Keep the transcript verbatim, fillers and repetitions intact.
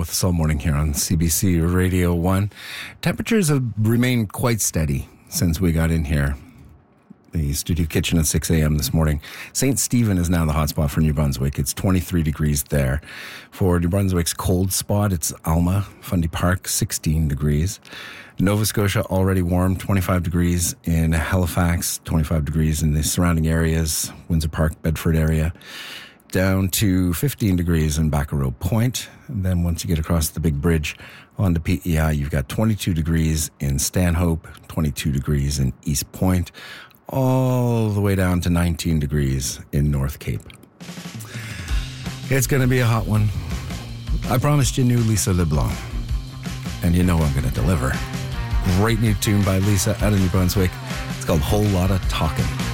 with us all morning here on C B C Radio one. Temperatures have remained quite steady since we got in here. The studio kitchen at six a.m. this morning. Saint Stephen is now the hotspot for New Brunswick. It's twenty-three degrees there. For New Brunswick's cold spot, it's Alma, Fundy Park, sixteen degrees. Nova Scotia already warm, twenty-five degrees in Halifax, twenty-five degrees in the surrounding areas, Windsor Park, Bedford area, down to fifteen degrees in Bacquareau Point. And then once you get across the big bridge onto P E I, you've got twenty-two degrees in Stanhope, twenty-two degrees in East Point, all the way down to nineteen degrees in North Cape. It's going to be a hot one. I promised you new Lisa LeBlanc, and you know I'm going to deliver. Great new tune by Lisa out of New Brunswick. It's called Whole Lotta Talkin'.